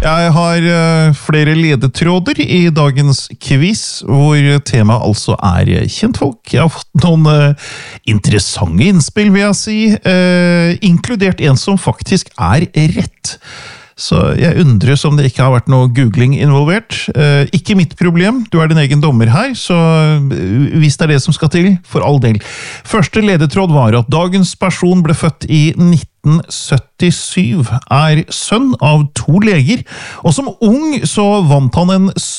Jeg har flere ledetråder i dagens quiz, hvor temaet altså er kjentfolk. Jeg har fått noen interessante innspill, vil jeg si, inkludert en som faktisk er rett. Så jeg undres om det ikke har vært noe googling involvert. Ikke mitt problem, du er din egen dommer her, så hvis det er det som skal til, for all del. Første ledetråd var at dagens person ble født i 1977, er sønn av 2 leger, og som ung så vant han en